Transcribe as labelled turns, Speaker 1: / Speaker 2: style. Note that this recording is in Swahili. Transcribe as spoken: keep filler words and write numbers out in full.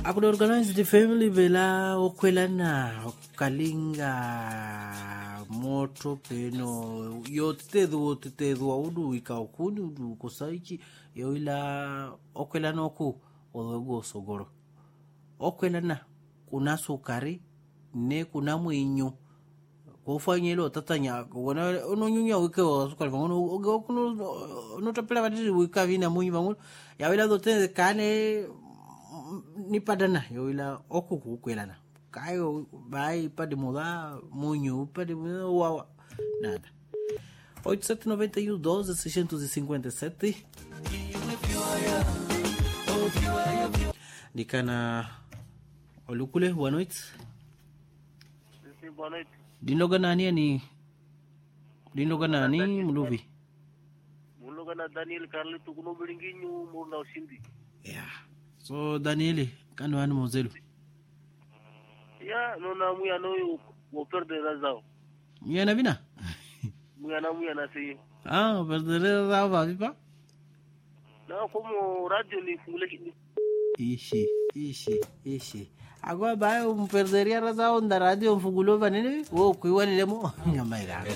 Speaker 1: Ako na organize the family bela okwela na kalinga moto peno yote do te do udu ikaokuni udu kosaiki yo ila okwela noku ogo sogoro okwela na kuna sukari ne kuna mwinyo kufanyelo tatanya kona ononyunya wike sukari bangono ogo kuno no tapela badiri wika vina munyi bangono ya ila do te kane ni padana yo ila okuku kwelana kayo bai pa de muda munho pa de wa nada oito sete nove um doze seiscentos e cinquenta e sete Dikana olukule boa noite.
Speaker 2: Sim, boa noite.
Speaker 1: Dinoga nani ni Dinoga nani muluvi
Speaker 2: Muluga na Daniel Carlito kuno biringinho murna ushindi.
Speaker 1: Yeah. So Daniele, kano ano mozelo?
Speaker 2: Ya, no na muya no yo perde razao.
Speaker 1: Muya na bina?
Speaker 2: Muya na muya na si.
Speaker 1: Ah, perde razao ba vipa?
Speaker 2: Na como radio ni fule ni.
Speaker 1: Ishi, ishi, ishi. Agora vai um perderia razão da rádio um fugulova nele. Oh, que o anelemo. Minha mãe.